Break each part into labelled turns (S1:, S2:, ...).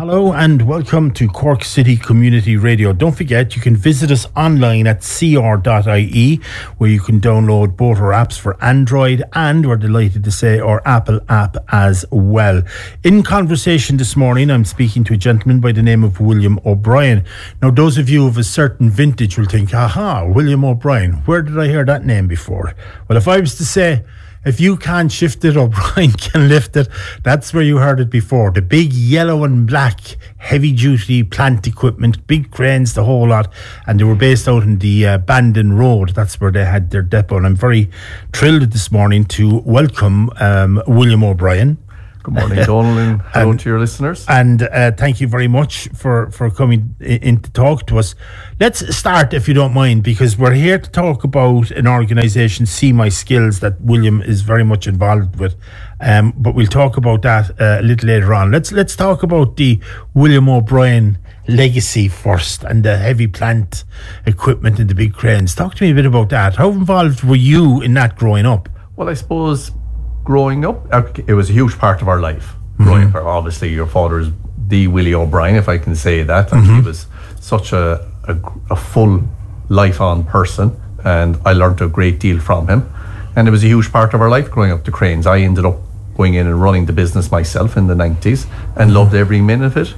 S1: Hello and welcome to Cork City Community Radio. Don't forget, you can visit us online at cr.ie, where you can download both our apps for Android and, we're delighted to say, our Apple app as well. In conversation this morning, I'm speaking to a gentleman by the name of William O'Brien. Now, those of you of a certain vintage will think, aha, William O'Brien, where did I hear that name before? Well, if I was to say, if you can't shift it, O'Brien can lift it. That's where you heard it before. The big yellow and black heavy-duty plant equipment, big cranes, the whole lot. And they were based out in the Bandon Road. That's where they had their depot. And I'm very thrilled this morning to welcome William O'Brien.
S2: Good morning, Donal, and hello to your listeners.
S1: And thank you very much for coming in to talk to us. Let's start, if you don't mind, because we're here to talk about an organisation, See My Skills, that William is very much involved with. But we'll talk about that a little later on. Let's talk about the William O'Brien legacy first, and the heavy plant equipment and the big cranes. Talk to me a bit about that. How involved were you in that growing up?
S2: Well, I suppose growing up, it was a huge part of our life. Growing up, obviously, your father is the Willie O'Brien, if I can say that, and he was such a full life-on person, and I learned a great deal from him. And it was a huge part of our life growing up, the cranes. I ended up going in and running the business myself in the 90s and loved every minute of it.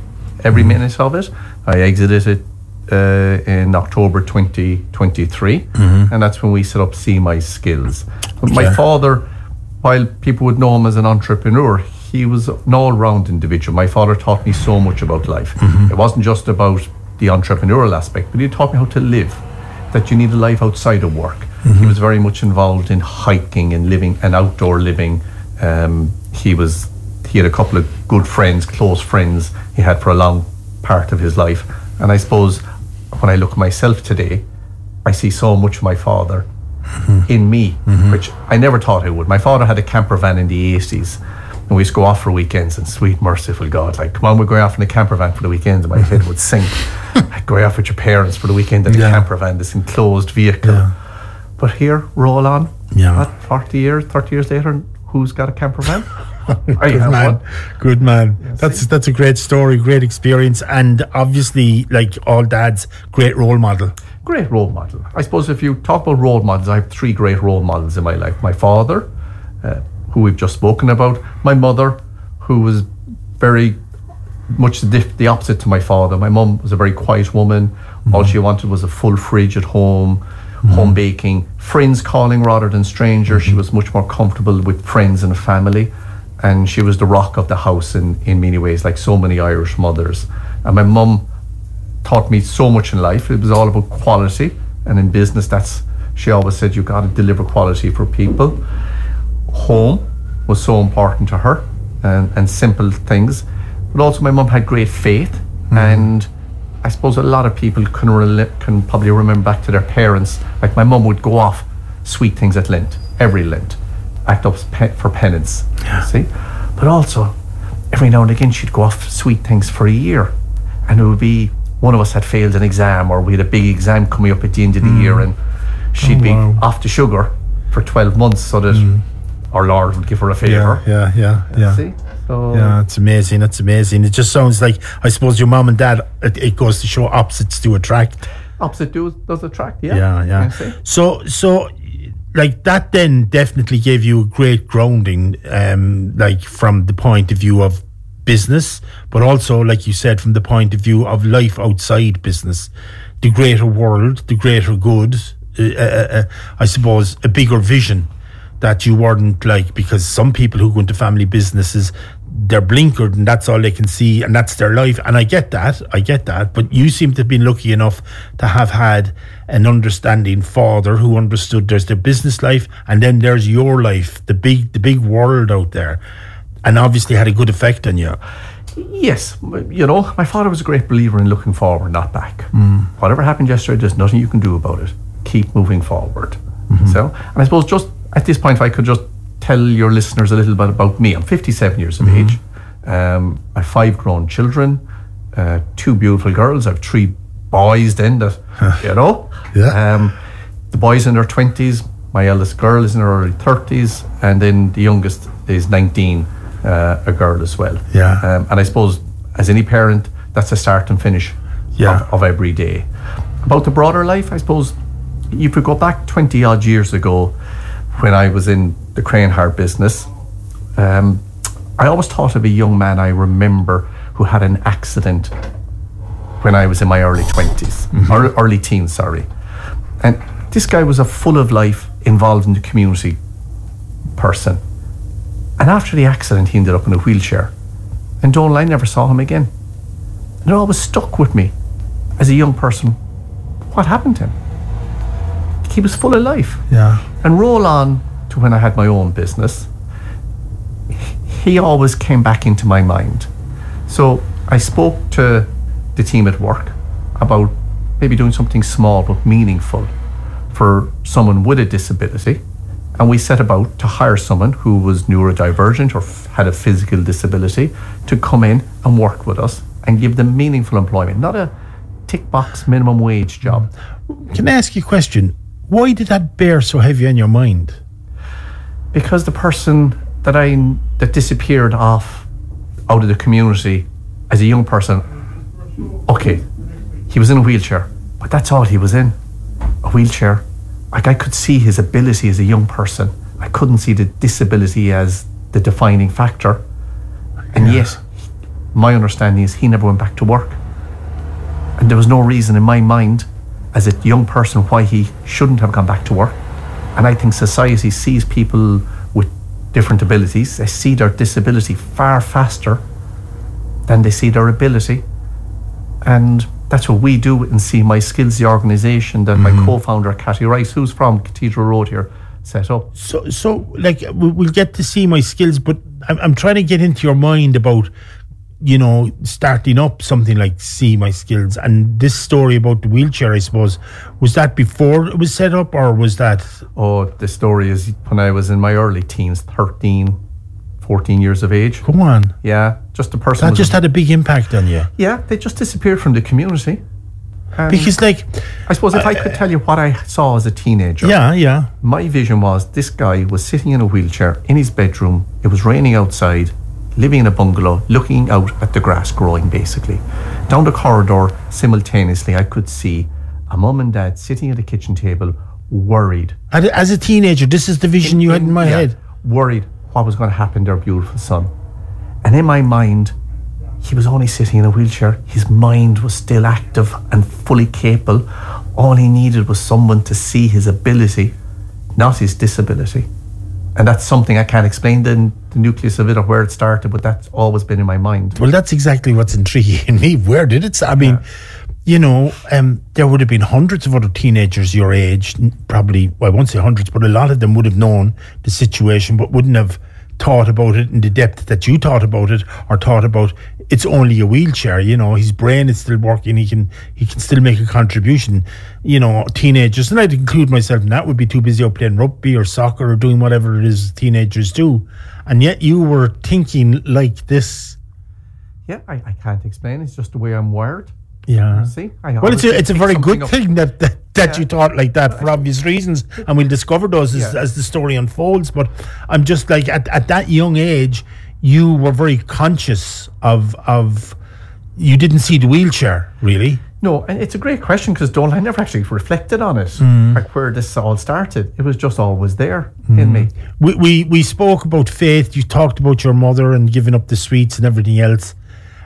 S2: I exited it in October 2023, and that's when we set up See My Skills. But my father, while people would know him as an entrepreneur, he was an all-round individual. My father taught me so much about life. It wasn't just about the entrepreneurial aspect, but he taught me how to live, that you need a life outside of work. He was very much involved in hiking and living and outdoor living. He had a couple of good friends, close friends he had for a long part of his life. And I suppose when I look at myself today, I see so much of my father in me, which I never thought I would. My father had a camper van in the 80s, and we used to go off for weekends, and sweet merciful God, like, come on, we're going off in a camper van for the weekend, and my head would sink. Going off with your parents for the weekend in a camper van, this enclosed vehicle. But here, roll on, 30 years later, who's got a camper van?
S1: Good man. That's a great story, great experience, and obviously, like all dads, great role model.
S2: Great role model. I suppose if you talk about role models, I have three great role models in my life. My father, who we've just spoken about. My mother, who was very much the opposite to my father. My mum was a very quiet woman. All she wanted was a full fridge at home, home baking, friends calling rather than strangers. She was much more comfortable with friends and family. And she was the rock of the house in many ways, like so many Irish mothers. And my mum taught me so much in life. It was all about quality, and in business, she always said, you got to deliver quality for people. Home was so important to her, and simple things. But also my mum had great faith, and I suppose a lot of people can probably remember back to their parents. Like my mum would go off sweet things at Lent, every Lent, act up for penance, see? But also, every now and again, she'd go off sweet things for a year, and it would be one of us had failed an exam, or we had a big exam coming up at the end of the year, and she'd be off the sugar for 12 months so that our Lord would give her a favour.
S1: Yeah.
S2: See? So,
S1: yeah, it's amazing. It's amazing. It just sounds like, I suppose, your mum and dad, it goes to show opposites do attract.
S2: Opposite does attract,
S1: Yeah. So like that then definitely gave you a great grounding, like from the point of view of business, but also, like you said, from the point of view of life outside business, the greater world, the greater good, I suppose, a bigger vision that you weren't like, because some people who go into family businesses, they're blinkered and that's all they can see and that's their life. And I get that, but you seem to have been lucky enough to have had an understanding father who understood there's their business life and then there's your life, the big world out there, and obviously had a good effect on you.
S2: Yes, my father was a great believer in looking forward, not back. Whatever happened yesterday, there's nothing you can do about it. Keep moving forward. So, and I suppose just at this point, if I could just tell your listeners a little bit about me. I'm 57 years of age. I have 5 grown children, 2 beautiful girls. I have 3 boys then that, the boys in their 20s, my eldest girl is in her early 30s, and then the youngest is 19, a girl as well.
S1: Yeah.
S2: And I suppose as any parent, that's a start and finish of every day. About the broader life, I suppose, if we go back 20 odd years ago when I was in the crane hire business, I always thought of a young man I remember who had an accident when I was in my early 20s, or early teens, sorry. And this guy was a full of life, involved in the community person. And after the accident, he ended up in a wheelchair. And Donal, I never saw him again. And it always stuck with me as a young person. What happened to him? He was full of life.
S1: Yeah.
S2: And roll on to when I had my own business, he always came back into my mind. So I spoke to the team at work about maybe doing something small but meaningful for someone with a disability. And we set about to hire someone who was neurodivergent or had a physical disability to come in and work with us and give them meaningful employment, not a tick box minimum wage job.
S1: Can I ask you a question? Why did that bear so heavy on your mind?
S2: Because the person that disappeared off out of the community as a young person, okay, he was in a wheelchair, but that's all he was in, a wheelchair. Like, I could see his ability as a young person. I couldn't see the disability as the defining factor. And yet, my understanding is he never went back to work. And there was no reason in my mind as a young person why he shouldn't have gone back to work. And I think society sees people with different abilities. They see their disability far faster than they see their ability. And that's what we do in See My Skills, the organisation that my co-founder, Cathy Rice, who's from Cathedral Road here, set up.
S1: So like, we'll get to See My Skills, but I'm trying to get into your mind about, you know, starting up something like See My Skills. And this story about the wheelchair, I suppose, was that before it was set up, or was that...
S2: Oh, the story is when I was in my early teens, 13, 14 years of age.
S1: Come on.
S2: Yeah, just a person...
S1: That just had a big impact on you.
S2: Yeah, they just disappeared from the community.
S1: Because, like...
S2: I suppose if I could tell you what I saw as a teenager...
S1: Yeah.
S2: My vision was this guy was sitting in a wheelchair in his bedroom. It was raining outside, living in a bungalow, looking out at the grass growing, basically. Down the corridor, simultaneously, I could see a mum and dad sitting at a kitchen table, worried.
S1: As a teenager, this is the vision you had in my head.
S2: Worried what was going to happen to their beautiful son. And in my mind, he was only sitting in a wheelchair. His mind was still active and fully capable. All he needed was someone to see his ability, not his disability. And that's something I can't explain the nucleus of it or where it started, but that's always been in my mind.
S1: Well, that's exactly what's intriguing me. Where did it start? I mean, you know, there would have been hundreds of other teenagers your age, probably, well, I won't say hundreds, but a lot of them would have known the situation, but wouldn't have thought about it in the depth that you thought about it, or thought about it's only a wheelchair. You know, his brain is still working, he can still make a contribution. You know, teenagers, and I'd include myself in that, would be too busy out playing rugby or soccer or doing whatever it is teenagers do, and yet you were thinking like this.
S2: Yeah, I can't explain. It's just the way I'm wired.
S1: Yeah.
S2: See,
S1: well, it's a very good thing that you thought like that for obvious reasons, and we'll discover those as the story unfolds. But I'm just like, at that young age, you were very conscious of you didn't see the wheelchair, really.
S2: No, and it's a great question, because Donal, I never actually reflected on it, like where this all started. It was just always there in me.
S1: We spoke about faith. You talked about your mother and giving up the sweets and everything else.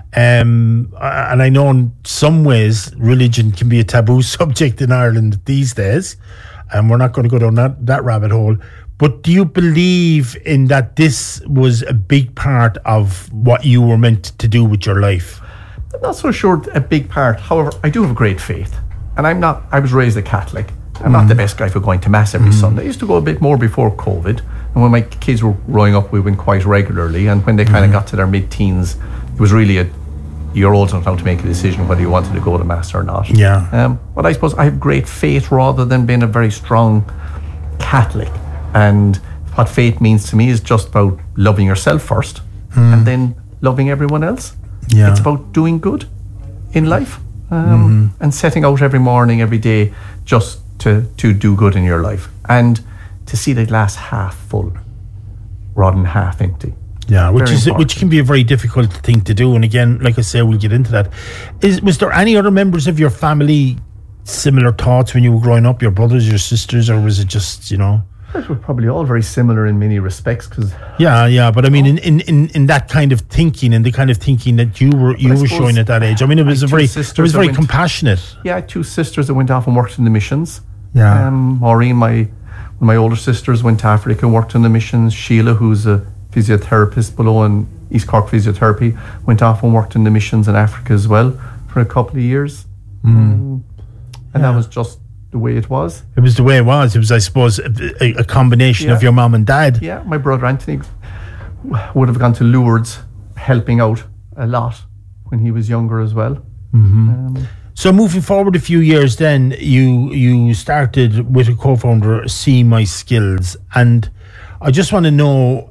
S1: And I know in some ways religion can be a taboo subject in Ireland these days, and we're not going to go down that rabbit hole. But do you believe in that this was a big part of what you were meant to do with your life?
S2: I'm not so sure a big part. However, I do have great faith, and I was raised a Catholic. I'm not the best guy for going to mass every Sunday. I used to go a bit more before COVID, and when my kids were growing up, we went quite regularly. And when they kind of got to their mid-teens, it was really you're old enough now to make a decision whether you wanted to go to mass or not.
S1: Yeah.
S2: But I suppose I have great faith rather than being a very strong Catholic. And what faith means to me is just about loving yourself first, and then loving everyone else.
S1: Yeah.
S2: It's about doing good in life, and setting out every morning, every day, just to do good in your life, and to see the glass half full rather than half empty.
S1: Yeah,
S2: Very important.
S1: which can be a very difficult thing to do. And again, like I say, we'll get into that. Was there any other members of your family similar thoughts when you were growing up? Your brothers, your sisters, or was it just, you know?
S2: I think we're probably all very similar in many respects, because
S1: Yeah, but I mean, in that kind of thinking, and the kind of thinking that you were showing at that age, I mean, it was very compassionate.
S2: Yeah, I had two sisters that went off and worked in the missions.
S1: Yeah.
S2: Maureen, my older sisters, went to Africa and worked in the missions. Sheila, who's a physiotherapist below in East Cork Physiotherapy, went off and worked in the missions in Africa as well for a couple of years. And that was just the way it was.
S1: It was the way it was. It was, I suppose, a combination of your mum and dad.
S2: Yeah, my brother Anthony would have gone to Lourdes helping out a lot when he was younger as well.
S1: So moving forward a few years, then you started with a co-founder, See My Skills, and I just want to know,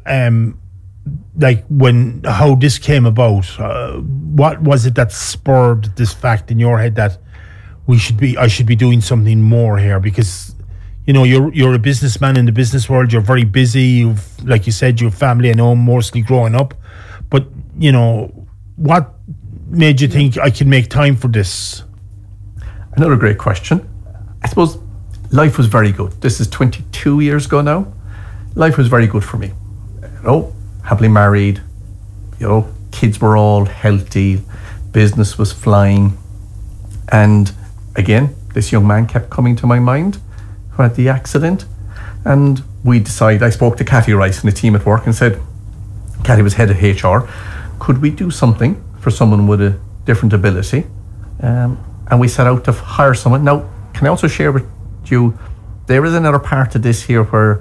S1: how this came about. What was it that spurred this fact in your head that I should be doing something more here? Because, you know, you're a businessman in the business world. You're very busy. Like you said, your family, I know, mostly growing up. But, you know, what made you think I can make time for this?
S2: Another great question. I suppose life was very good. This is 22 years ago now. Life was very good for me. You know, happily married. You know, kids were all healthy. Business was flying. And again, this young man kept coming to my mind who had the accident. And we decided, I spoke to Cathy Rice and the team at work and said, Cathy was head of HR, could we do something for someone with a different ability? And we set out to hire someone. Now, can I also share with you, there is another part of this here where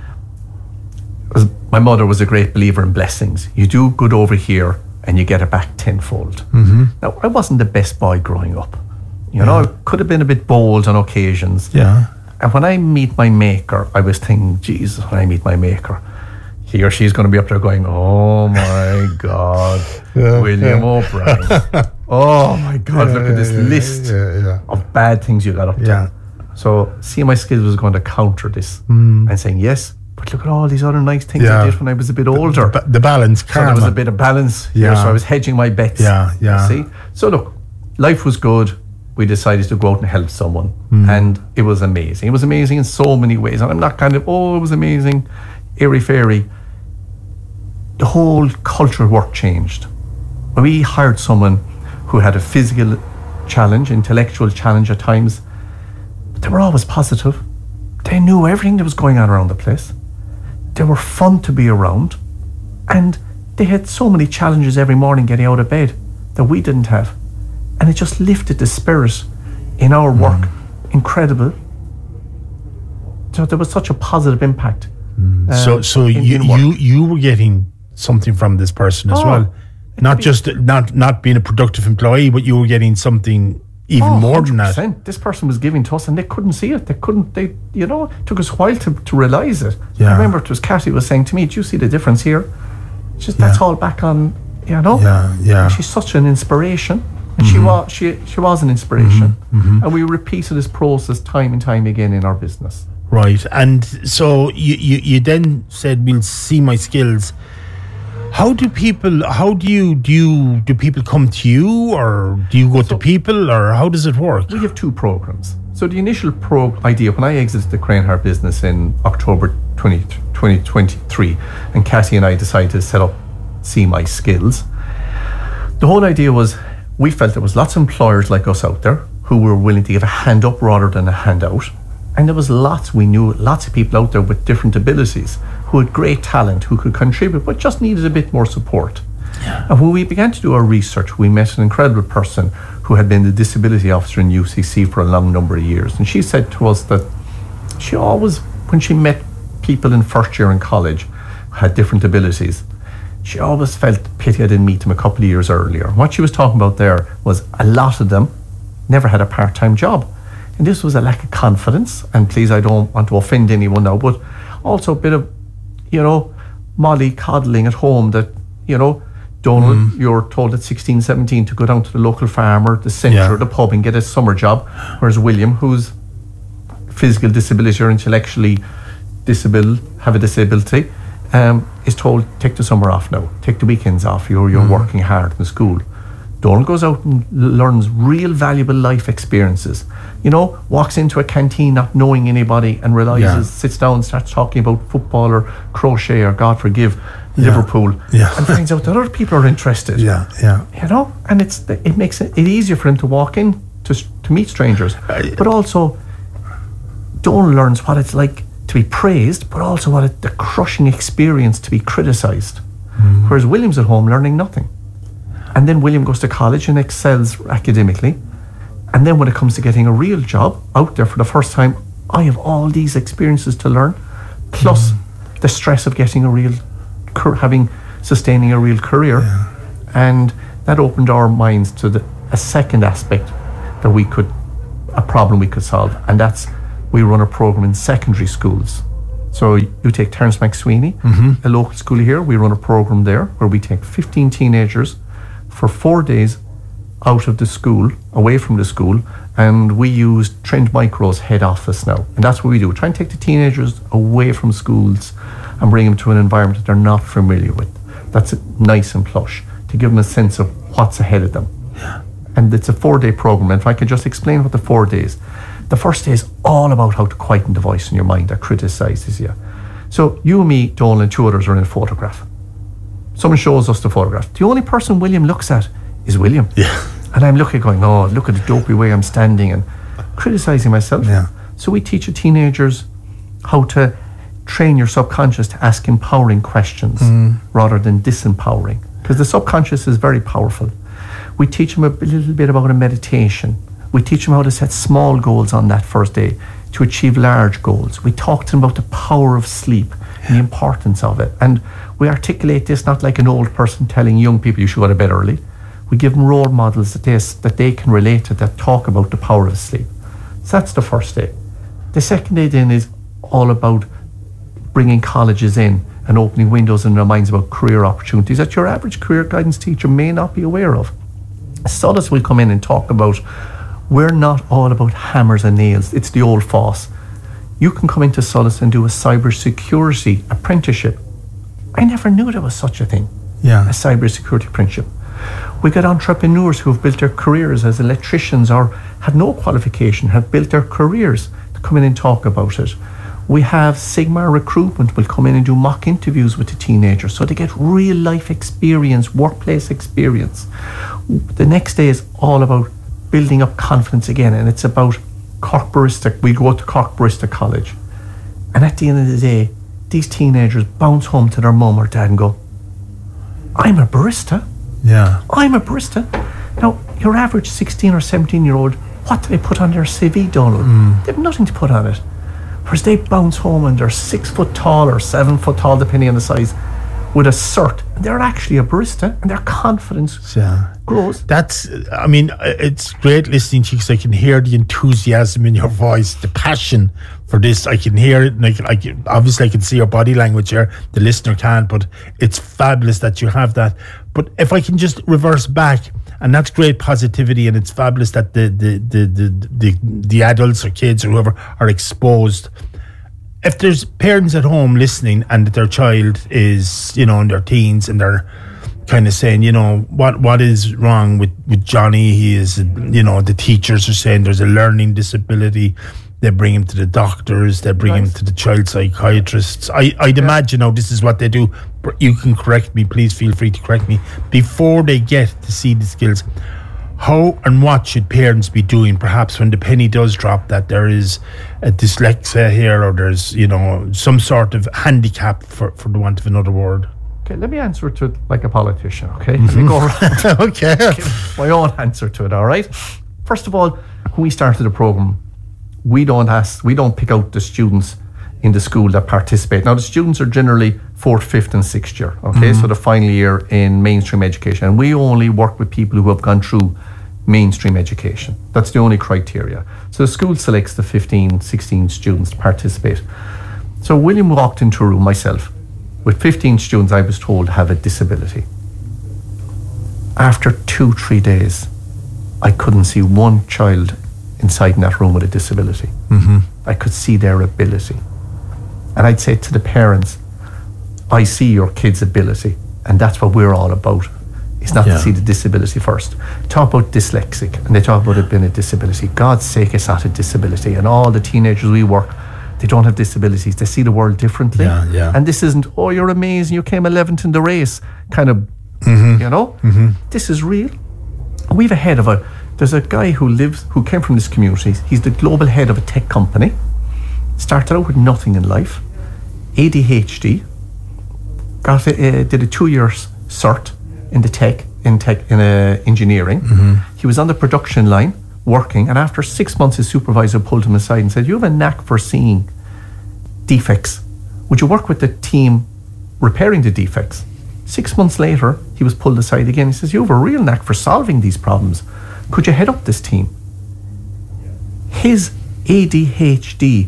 S2: my mother was a great believer in blessings. You do good over here and you get it back tenfold. Now, I wasn't the best boy growing up. You know, I could have been a bit bold on occasions.
S1: Yeah.
S2: And when I meet my maker, I was thinking, Jesus, when I meet my maker, he or she's going to be up there going, oh my God, William O'Brien. Oh my God, look at this list of bad things you got up to. So See My Skills was going to counter this and saying, yes, but look at all these other nice things I did when I was a bit older.
S1: The balance,
S2: so there was a bit of balance here, so I was hedging my bets. See? So look, life was good. We decided to go out and help someone. And it was amazing. It was amazing in so many ways. And I'm not kind of, it was amazing, airy-fairy. The whole culture of work changed. When we hired someone who had a physical challenge, intellectual challenge at times, but they were always positive. They knew everything that was going on around the place. They were fun to be around. And they had so many challenges every morning getting out of bed that we didn't have. And it just lifted the spirit in our work. Incredible. So there was such a positive impact.
S1: So you were getting something from this person as well. Not just not being a productive employee, but you were getting something even more than that.
S2: This person was giving to us and they couldn't see it. It took us a while to realise it.
S1: Yeah.
S2: I remember it was Cathy was saying to me, do you see the difference here? That's all back on,
S1: Yeah.
S2: She's such an inspiration. And she was an inspiration. And we repeated this process time and time again in our business.
S1: Right. And so you then said, we'll See My Skills. How do people come to you, or do you go to people, or how does it work?
S2: We have two programs. So the initial idea, when I exited the Crane Heart business in October 2023, and Cathy and I decided to set up See My Skills, the whole idea was, we felt there was lots of employers like us out there who were willing to give a hand up rather than a handout. And there was we knew lots of people out there with different abilities who had great talent, who could contribute, but just needed a bit more support. Yeah. And when we began to do our research, we met an incredible person who had been the disability officer in UCC for a long number of years. And she said to us that she always, when she met people in first year in college who had different abilities, she always felt pity I didn't meet them a couple of years earlier. What she was talking about there was a lot of them never had a part-time job. And this was a lack of confidence. And please, I don't want to offend anyone now, but also a bit of, molly coddling at home that, Donald, you're told at 16, 17 to go down to the local farm or the centre or the pub and get a summer job. Whereas William, who's physical disability or intellectually disabled, have a disability, is told, take the summer off now, take the weekends off, you're working hard in school. Donald goes out and learns real valuable life experiences. Walks into a canteen not knowing anybody and realises, sits down, starts talking about football or crochet or, God forgive, Liverpool, and finds out that other people are interested. And it makes it easier for him to walk in to meet strangers. But also, Donald learns what it's like to be praised, but also the crushing experience to be criticised. Whereas William's at home learning nothing. And then William goes to college and excels academically. And then when it comes to getting a real job out there for the first time, I have all these experiences to learn, plus the stress of getting sustaining a real career. And that opened our minds to a second aspect that a problem we could solve. And that's, we run a program in secondary schools. So you take Terence McSweeney, a local school here, we run a program there where we take 15 teenagers for 4 days out of the school, away from the school, and we use Trend Micro's head office now. And that's what we do. Try and take the teenagers away from schools and bring them to an environment that they're not familiar with. That's nice and plush, to give them a sense of what's ahead of them. And it's a 4-day program. And if I could just explain what the 4 days. The first day is all about how to quieten the voice in your mind that criticises you. So you, me, Donald and 2 others are in a photograph. Someone shows us the photograph. The only person William looks at is William. And I'm looking going, oh, look at the dopey way I'm standing, and criticising myself. So we teach the teenagers how to train your subconscious to ask empowering questions rather than disempowering, because the subconscious is very powerful. We teach them a little bit about a meditation. We teach them how to set small goals on that first day to achieve large goals. We talk to them about the power of sleep and the importance of it. And we articulate this not like an old person telling young people you should go to bed early. We give them role models that they can relate to, that talk about the power of sleep. So that's the first day. The second day then is all about bringing colleges in and opening windows in their minds about career opportunities that your average career guidance teacher may not be aware of. Solace will come in and talk about, we're not all about hammers and nails. It's the old FOSS. You can come into Solace and do a cybersecurity apprenticeship. I never knew there was such a thing, a cybersecurity apprenticeship. We got entrepreneurs who have built their careers as electricians or had no qualification, have built their careers, to come in and talk about it. We have Sigma Recruitment will come in and do mock interviews with the teenagers so they get real life experience, workplace experience. The next day is all about building up confidence again, and it's about Cork Barista. We go to Cork Barista College, and at the end of the day, these teenagers bounce home to their mum or dad and go, I'm a barista. I'm a barista. Now, your average 16 or 17-year-old, what do they put on their CV, Donald? They have nothing to put on it. Whereas they bounce home and they're 6 foot tall or 7 foot tall, depending on the size, with a cert. And they're actually a barista, and their confidence grows.
S1: It's great listening to you, because I can hear the enthusiasm in your voice, the passion for this. I can hear it, and obviously I can see your body language here. The listener can't, but it's fabulous that you have that. But if I can just reverse back, and that's great positivity, and it's fabulous that the adults or kids or whoever are exposed. If there's parents at home listening and their child is, in their teens, and they're kind of saying, what is wrong with Johnny? He is, the teachers are saying there's a learning disability. They bring him to the doctors. They bring him to the child psychiatrists. I'd imagine now this is what they do. You can correct me. Please feel free to correct me. Before they get to see the skills, how and what should parents be doing, perhaps when the penny does drop that there is a dyslexia here, or there's, some sort of handicap, for the want of another word?
S2: Okay, let me answer to it like a politician, okay? Let me go around.
S1: Okay.
S2: Give my own answer to it, all right? First of all, when we started the program, we don't pick out the students in the school that participate. Now, the students are generally 4th, 5th and 6th year, okay? So the final year in mainstream education. And we only work with people who have gone through mainstream education. That's the only criteria. So the school selects the 15, 16 students to participate. So William walked into a room, myself, with 15 students I was told have a disability. After 2-3 days, I couldn't see one child inside in that room with a disability. I could see their ability. And I'd say to the parents, I see your kid's ability, and that's what we're all about. It's not to see the disability first. Talk about dyslexic, and they talk about it being a disability. God's sake, it's not a disability. And all the teenagers we work, they don't have disabilities. They see the world differently. And this isn't, oh, you're amazing, you came 11th in the race, kind of, you know? This is real. We've a head of there's a guy who came from this community. He's the global head of a tech company. Started out with nothing in life. ADHD. Did a 2-year cert in engineering. He was on the production line working, and after 6 months his supervisor pulled him aside and said, you have a knack for seeing defects. Would you work with the team repairing the defects? 6 months later he was pulled aside again. He says, you have a real knack for solving these problems. Could you head up this team? His ADHD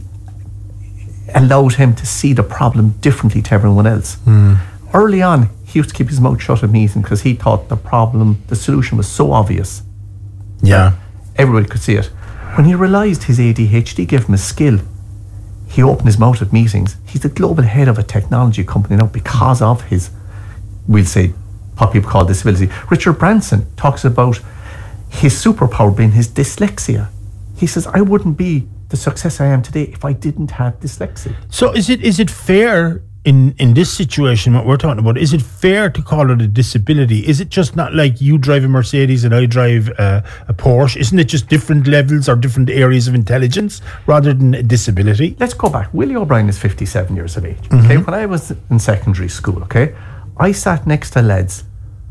S2: allowed him to see the problem differently to everyone else. Early on, he used to keep his mouth shut at meetings because he thought the solution was so obvious. Everybody could see it. When he realised his ADHD gave him a skill, he opened his mouth at meetings. He's the global head of a technology company now because of his, we'll say, what people call disability. Richard Branson talks about his superpower being his dyslexia. He says, I wouldn't be the success I am today if I didn't have dyslexia.
S1: So is it fair in this situation, what we're talking about, is it fair to call it a disability? Is it just not like you drive a Mercedes and I drive a Porsche? Isn't it just different levels or different areas of intelligence rather than a disability?
S2: Let's go back. Willie O'Brien is 57 years of age. Okay, when I was in secondary school, okay, I sat next to lads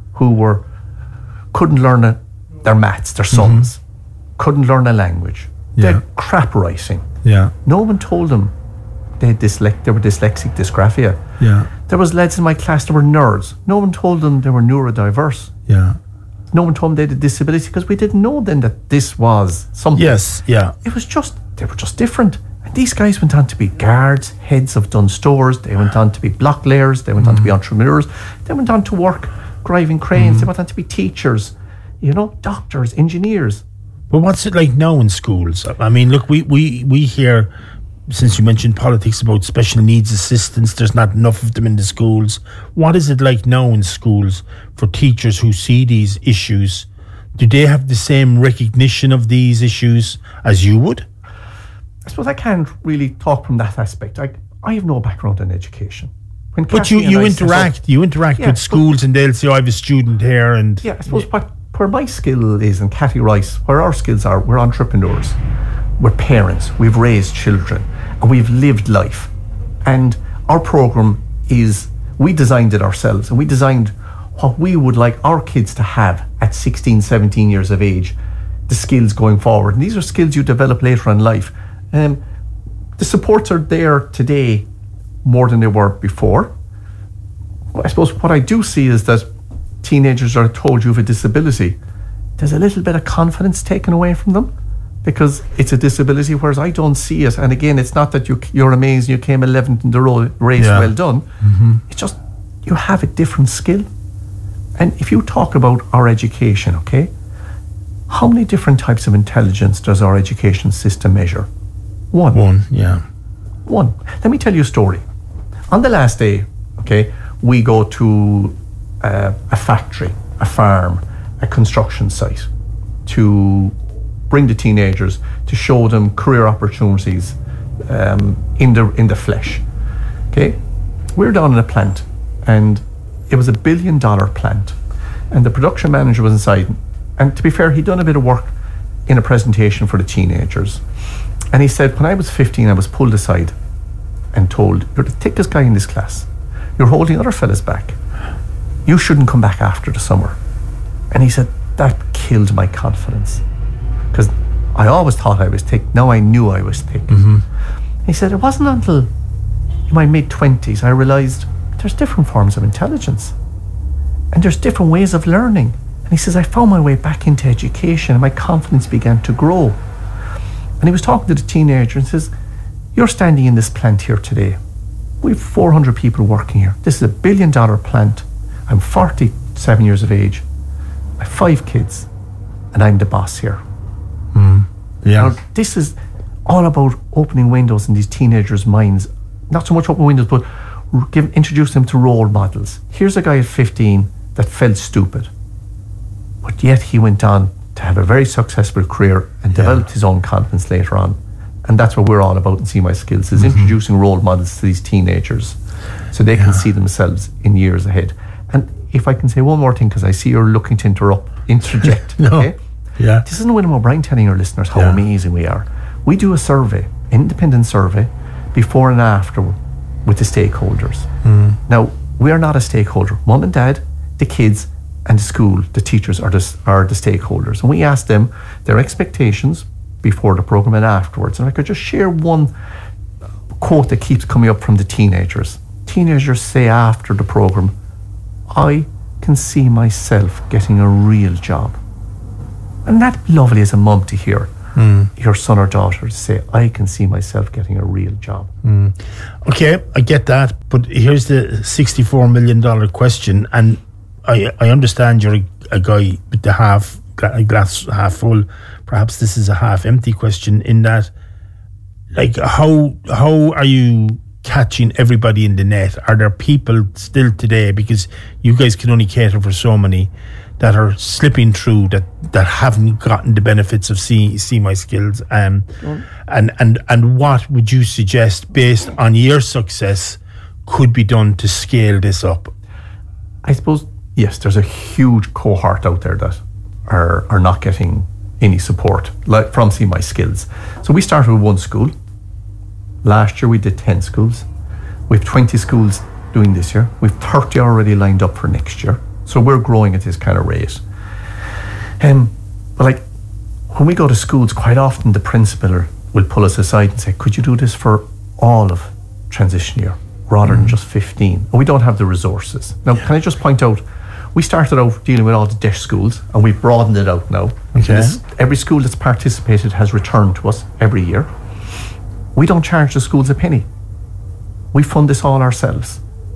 S2: who couldn't learn their maths, their sums, couldn't learn a language. They had crap writing. No one told them they were dyslexic, dysgraphia. There was lads in my class that were nerds. No one told them they were neurodiverse. No one told them they had a disability because we didn't know then that this was something. It was just, they were just different. And these guys went on to be guards, heads of done stores. They went on to be block layers. They went on to be entrepreneurs. They went on to work driving cranes. They went on to be teachers, doctors, engineers.
S1: But what's it like now in schools? I mean, look, we hear, since you mentioned politics, about special needs assistants. There's not enough of them in the schools. What is it like now in schools for teachers who see these issues? Do they have the same recognition of these issues as you would?
S2: I suppose I can't really talk from that aspect. I have no background in education.
S1: But you interact with schools, and they'll say, I have a student here. And
S2: I suppose where my skill is, and Cathy Rice, where our skills are, we're entrepreneurs. We're parents, we've raised children, and we've lived life. And our program we designed it ourselves, and we designed what we would like our kids to have at 16, 17 years of age, the skills going forward. And these are skills you develop later in life. The supports are there today more than they were before. I suppose what I do see is that teenagers are told you have a disability. There's a little bit of confidence taken away from them, because it's a disability, whereas I don't see it. And again, it's not that you're amazing, you came 11th in the race, well done. It's just you have a different skill. And if you talk about our education, okay, how many different types of intelligence does our education system measure? One. One. Let me tell you a story. On the last day, okay, we go to a factory, a farm, a construction site to bring the teenagers, to show them career opportunities in the flesh. Okay, we're down in a plant, and it was $1 billion plant, and the production manager was inside. And to be fair, he'd done a bit of work in a presentation for the teenagers, and he said, when I was 15, I was pulled aside and told, you're the thickest guy in this class, you're holding other fellas back, you shouldn't come back after the summer. And he said, that killed my confidence, because I always thought I was thick. Now I knew I was thick. He said, it wasn't until in my mid-20s I realised there's different forms of intelligence and there's different ways of learning. And he says, I found my way back into education and my confidence began to grow. And he was talking to the teenager and says, you're standing in this plant here today. We have 400 people working here. This is $1 billion plant. I'm 47 years of age. I have 5 kids and I'm the boss here. Now, this is all about opening windows in these teenagers' minds. Not so much open windows, but introduce them to role models. Here's a guy at 15 that felt stupid, but yet he went on to have a very successful career and developed his own confidence later on. And that's what we're all about in See My Skills, is introducing role models to these teenagers so they can see themselves in years ahead. And if I can say one more thing, because I see you're looking to interject.
S1: No.
S2: Okay?
S1: Yeah.
S2: This isn't William O'Brien telling our listeners how amazing we are. We do a survey, independent survey, before and after with the stakeholders. Now, we are not a stakeholder. Mum and dad, the kids, and the school, the teachers are the stakeholders. And we ask them their expectations before the programme and afterwards. And I could just share one quote that keeps coming up from the teenagers. Teenagers say after the programme, I can see myself getting a real job. And that's lovely as a mum to hear your son or daughter say, I can see myself getting a real job.
S1: Okay, I get that. But here's the $64 million question. And I understand you're a guy with the glass half full. Perhaps this is a half empty question in that, like, how are you catching everybody in the net? Are there people still today, because you guys can only cater for so many, that are slipping through that haven't gotten the benefits of See My Skills? And what would you suggest, based on your success, could be done to scale this up?
S2: I suppose, yes, there's a huge cohort out there that are not getting any support from See My Skills. So we started with one school. Last year we did 10 schools. We have 20 schools doing this year. We've 30 already lined up for next year. So we're growing at this kind of rate. But like, when we go to schools, quite often the principal will pull us aside and say, could you do this for all of transition year rather than just 15? And we don't have the resources. Now, can I just point out, we started out dealing with all the DEIS schools and we've broadened it out now.
S1: Okay.
S2: Every school that's participated has returned to us every year. We don't charge the schools a penny. We fund this all ourselves.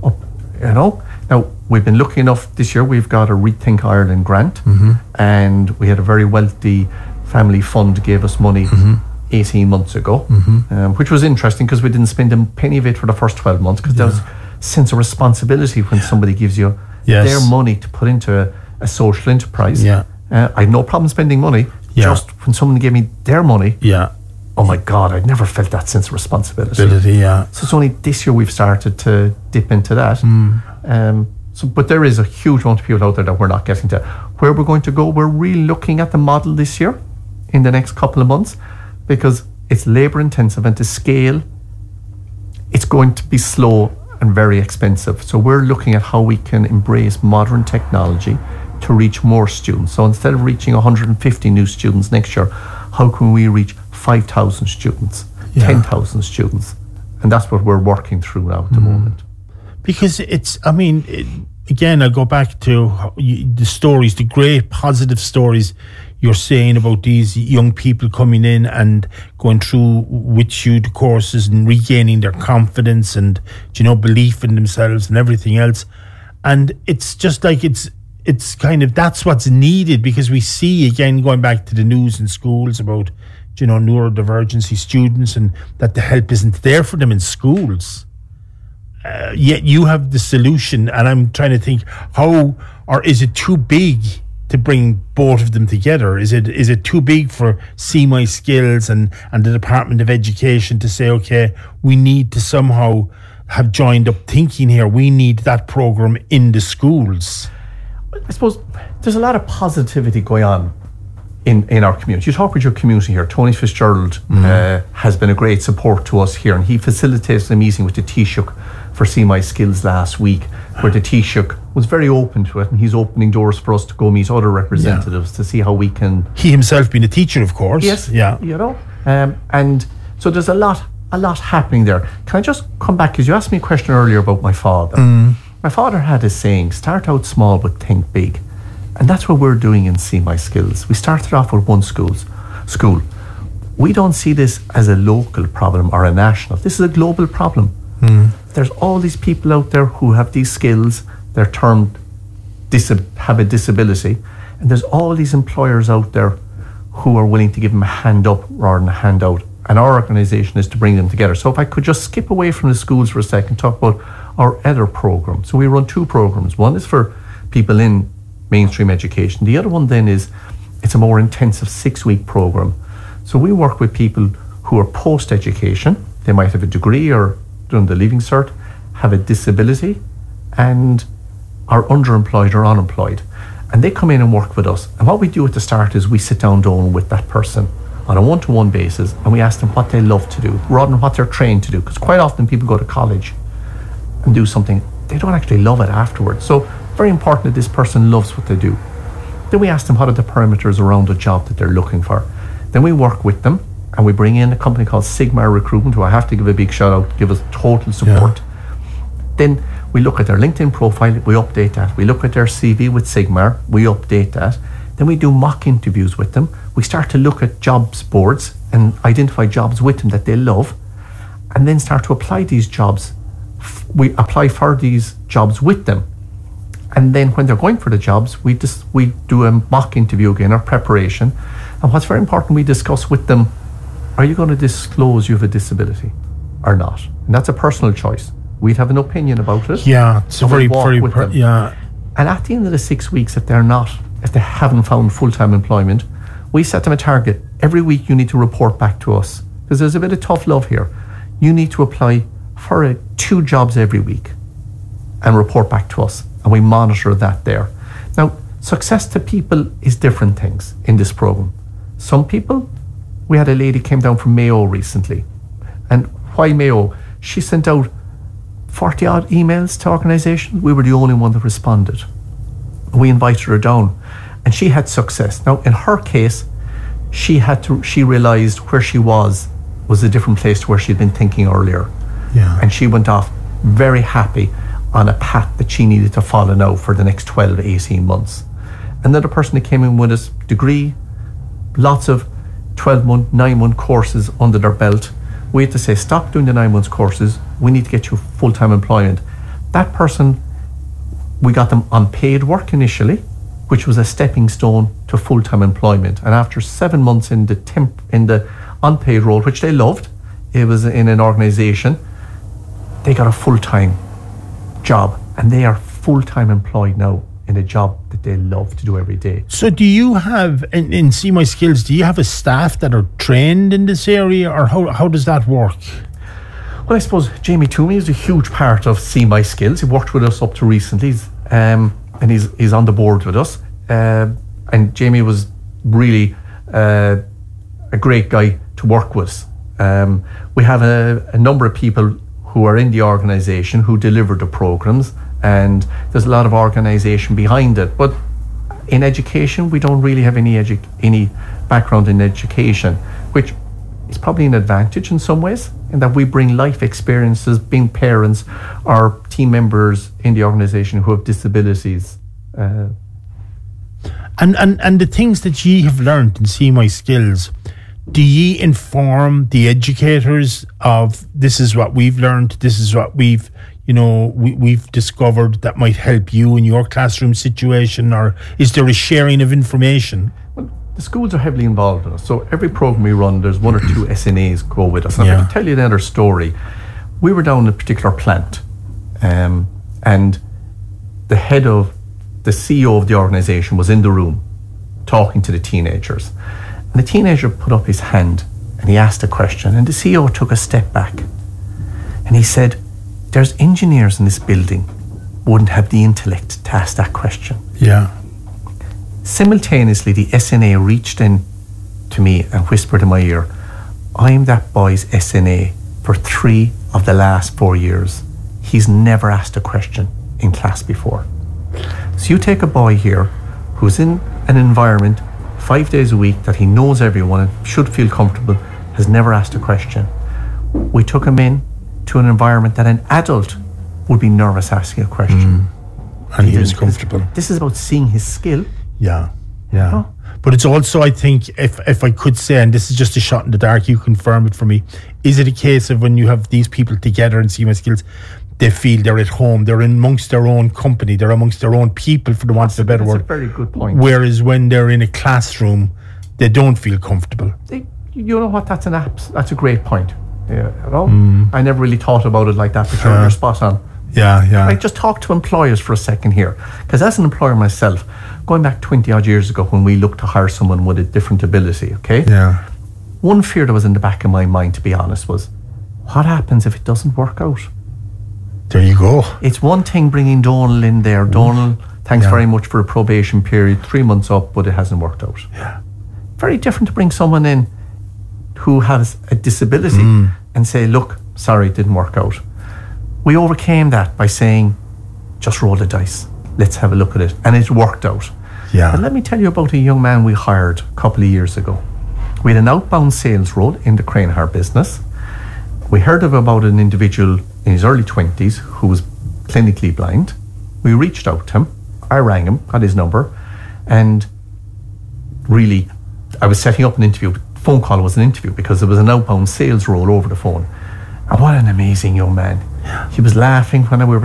S2: Now, we've been lucky enough this year, we've got a Rethink Ireland grant, and we had a very wealthy family fund gave us money 18 months ago, which was interesting because we didn't spend a penny of it for the first 12 months, because there was a sense of responsibility when somebody gives you their money to put into a social enterprise. I had no problem spending money, just when someone gave me their money. Oh my God, I'd never felt that sense of responsibility. So it's only this year we've started to dip into that. But there is a huge amount of people out there that we're not getting to. Where we're going to go, we're really looking at the model this year in the next couple of months, because it's labour intensive, and to scale, it's going to be slow and very expensive. So we're looking at how we can embrace modern technology to reach more students. So instead of reaching 150 new students next year, how can we reach 5,000 students, 10,000 students? And that's what we're working through now at the moment.
S1: Because it's, again, I'll go back to the stories, the great positive stories you're saying about these young people coming in and going through with you the courses and regaining their confidence and, belief in themselves and everything else. And it's just like, it's kind of, that's what's needed, because we see, again, going back to the news in schools about, neurodivergency students, and that the help isn't there for them in schools. Yet you have the solution, and I'm trying to think is it too big to bring both of them together? Is it too big for See My Skills and the Department of Education to say, okay, we need to somehow have joined up thinking here, we need that program in the schools?
S2: I suppose there's a lot of positivity going on in our community. You talk with your community here. Tony Fitzgerald has been a great support to us here, and he facilitated a meeting with the Taoiseach for See My Skills last week, where the Taoiseach was very open to it, and he's opening doors for us to go meet other representatives to see how we can...
S1: He himself being a teacher, of course.
S2: Yes, and so there's a lot happening there. Can I just come back, because you asked me a question earlier about my father. My father had a saying, start out small but think big. And that's what we're doing in See My Skills. We started off with one school. We don't see this as a local problem or a national. This is a global problem. There's all these people out there who have these skills. They're termed have a disability. And there's all these employers out there who are willing to give them a hand up rather than a hand out. And our organisation is to bring them together. So if I could just skip away from the schools for a second, talk about our other program. So we run two programs. One is for people in mainstream education. The other one then it's a more intensive 6-week program. So we work with people who are post-education. They might have a degree or done the Leaving Cert, have a disability, and are underemployed or unemployed. And they come in and work with us. And what we do at the start is we sit down with that person on a one-to-one basis, and we ask them what they love to do rather than what they're trained to do. Because quite often people go to college and do something, they don't actually love it afterwards. So very important that this person loves what they do. Then we ask them what are the parameters around the job that they're looking for. Then we work with them, and we bring in a company called Sigmar Recruitment, who I have to give a big shout out, give us total support. Then we look at their LinkedIn profile, we update that. We look at their CV with Sigmar, we update that. Then we do mock interviews with them. We start to look at jobs boards and identify jobs with them that they love, and then start to apply these jobs. We apply for these jobs with them. And then when they're going for the jobs, we do a mock interview again, or preparation. And what's very important, we discuss with them, are you going to disclose you have a disability or not? And that's a personal choice. We'd have an opinion about it.
S1: Yeah, it's a very,
S2: yeah. And at the end of the 6 weeks, if they haven't found full-time employment, we set them a target. Every week you need to report back to us, because there's a bit of tough love here. You need to apply for 2 jobs every week and report back to us, and we monitor that there. Now, success to people is different things in this program. Some people, we had a lady came down from Mayo recently, and why Mayo? She sent out 40 odd emails to organisations. We were the only one that responded. We invited her down, and she had success. Now, in her case, she realised where she was a different place to where she'd been thinking earlier.
S1: Yeah.
S2: And she went off very happy on a path that she needed to follow now for the next 12 to 18 months. Another person that came in with a degree, lots of 12-month, 9-month courses under their belt. We had to say, stop doing the 9 months courses. We need to get you full-time employment. That person, we got them on paid work initially, which was a stepping stone to full-time employment. And after 7 months in the unpaid role, which they loved, it was in an organisation, they got a full-time job, and they are full-time employed now in a job that they love to do every day.
S1: So do you have, in See My Skills, do you have a staff that are trained in this area, or how does that work?
S2: Well, I suppose Jamie Toomey is a huge part of See My Skills. He worked with us up to recently, and he's on the board with us. And Jamie was really a great guy to work with. We have a number of people who are in the organisation who deliver the programmes, and there's a lot of organisation behind it. But in education, we don't really have any background in education, which is probably an advantage in some ways, in that we bring life experiences, being parents or team members in the organisation who have disabilities.
S1: And the things that ye have learned in See My Skills, do ye inform the educators of, this is what we've learned, this is what we've discovered that might help you in your classroom situation, or is there a sharing of information?
S2: Well, the schools are heavily involved in us. So every program we run, there's 1 or 2 SNAs go with us. And I can tell you another story. We were down in a particular plant, and the CEO of the organisation was in the room talking to the teenagers. And the teenager put up his hand and he asked a question, and the CEO took a step back and he said, there's engineers in this building wouldn't have the intellect to ask that question.
S1: Yeah.
S2: Simultaneously, the SNA reached in to me and whispered in my ear, I'm that boy's SNA for 3 of the last 4 years. He's never asked a question in class before. So you take a boy here who's in an environment 5 days a week that he knows everyone and should feel comfortable, has never asked a question. We took him in to an environment that an adult would be nervous asking a question.
S1: And he was comfortable.
S2: This is about seeing his skill.
S1: Yeah. But it's also, I think, if I could say, and this is just a shot in the dark, you confirm it for me, is it a case of when you have these people together and See My Skills, they feel they're at home, they're amongst their own company, they're amongst their own people, for the want of a better word.
S2: That's a very good point.
S1: Whereas when they're in a classroom, they don't feel comfortable.
S2: You know what, that's a great point. Yeah, I never really thought about it like that, but you're spot on.
S1: Yeah.
S2: Right, just talk to employers for a second here. Because as an employer myself, going back 20 odd years ago when we looked to hire someone with a different ability, okay?
S1: Yeah.
S2: One fear that was in the back of my mind, to be honest, was what happens if it doesn't work out?
S1: There you go.
S2: It's one thing bringing Donal in there. Donal, thanks very much for a probation period, 3 months up, but it hasn't worked out.
S1: Yeah.
S2: Very different to bring someone in who has a disability and say, look, sorry, it didn't work out. We overcame that by saying, just roll the dice. Let's have a look at it. And it worked out.
S1: Yeah.
S2: And let me tell you about a young man we hired a couple of years ago. We had an outbound sales role in the crane hire business. We heard about an individual in his early 20s who was clinically blind. We reached out to him. I rang him, got his number, and really, I was setting up an interview. Phone call was an interview because there was an outbound sales role over the phone. And what an amazing young man. He was laughing when we were